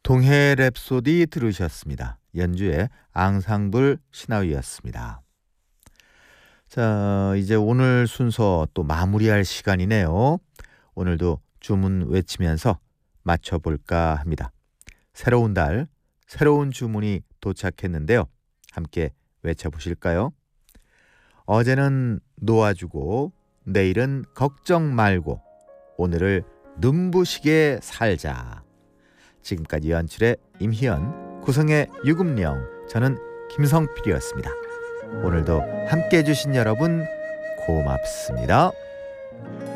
동해 랩소디 들으셨습니다. 연주의 앙상블 시나위였습니다. 자, 이제 오늘 순서 또 마무리할 시간이네요. 오늘도 주문 외치면서 맞춰볼까 합니다. 새로운 달, 새로운 주문이 도착했는데요. 함께 외쳐보실까요? 어제는 놓아주고 내일은 걱정 말고 오늘을 눈부시게 살자. 지금까지 연출의 임희연, 구성의 유금령, 저는 김성필이었습니다. 오늘도 함께해 주신 여러분 고맙습니다.